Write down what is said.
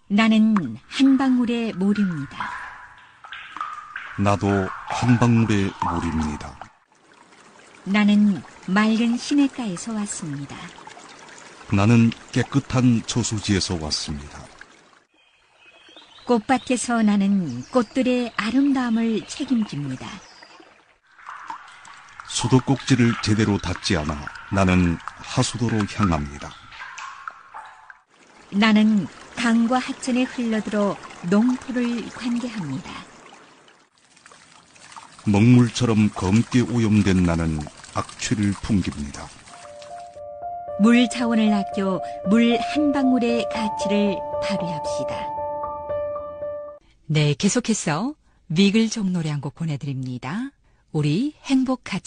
나는 한 방울의 물입니다. 나도 한 방울의 물입니다. 나는 맑은 시냇가에서 왔습니다. 나는 깨끗한 저수지에서 왔습니다. 꽃밭에서 나는 꽃들의 아름다움을 책임집니다. 수도꼭지를 제대로 닫지 않아 나는 하수도로 향합니다. 나는 강과 하천에 흘러들어 농토를 관계합니다. 먹물처럼 검게 오염된 나는 악취를 풍깁니다. 물 자원을 아껴 물 한 방울의 가치를 발휘합시다. 네, 계속해서 미글 종 노래 한 곡 보내드립니다. 우리 행복하자.